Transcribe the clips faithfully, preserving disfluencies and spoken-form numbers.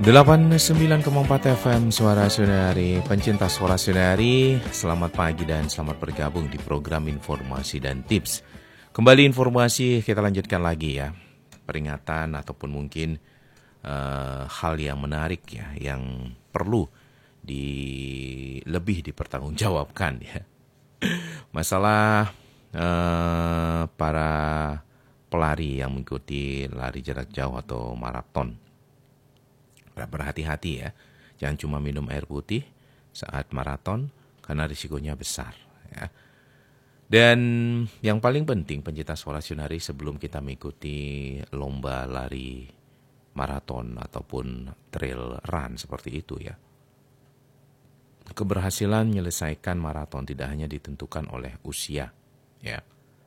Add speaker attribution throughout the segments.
Speaker 1: delapan puluh sembilan koma empat F M Suara Sunari, pencinta Suara Sunari, selamat pagi dan selamat bergabung di program informasi dan tips. Kembali informasi, kita lanjutkan lagi ya, peringatan ataupun mungkin uh, hal yang menarik ya, yang perlu di lebih dipertanggungjawabkan ya. Masalah uh, para pelari yang mengikuti lari jarak jauh atau maraton. Berhati-hati ya, jangan cuma minum air putih saat maraton karena risikonya besar ya. Dan yang paling penting pencinta Suara Sunari, sebelum kita mengikuti lomba lari maraton ataupun trail run seperti itu ya, keberhasilan menyelesaikan maraton tidak hanya ditentukan oleh usia ya.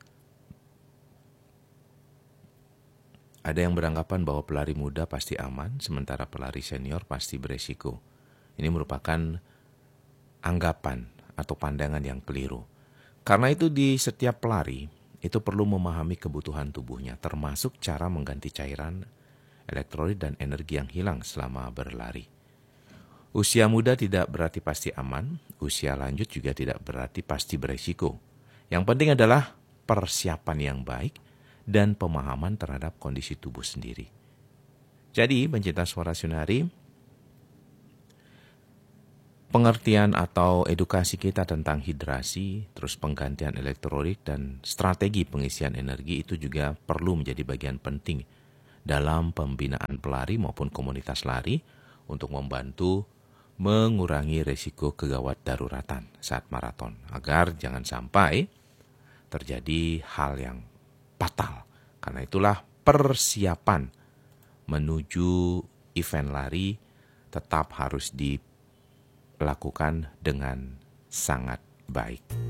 Speaker 1: Ada yang beranggapan bahwa pelari muda pasti aman, sementara pelari senior pasti beresiko. Ini merupakan anggapan atau pandangan yang keliru. Karena itu di setiap pelari itu perlu memahami kebutuhan tubuhnya, termasuk cara mengganti cairan, elektrolit dan energi yang hilang selama berlari. Usia muda tidak berarti pasti aman, usia lanjut juga tidak berarti pasti beresiko. Yang penting adalah persiapan yang baik dan pemahaman terhadap kondisi tubuh sendiri. Jadi, pencinta Suara Sunari, pengertian atau edukasi kita tentang hidrasi, terus penggantian elektrolit dan strategi pengisian energi itu juga perlu menjadi bagian penting dalam pembinaan pelari maupun komunitas lari untuk membantu mengurangi risiko kegawat daruratan saat maraton, agar jangan sampai terjadi hal yang fatal. Karena itulah persiapan menuju event lari tetap harus dilakukan dengan sangat baik.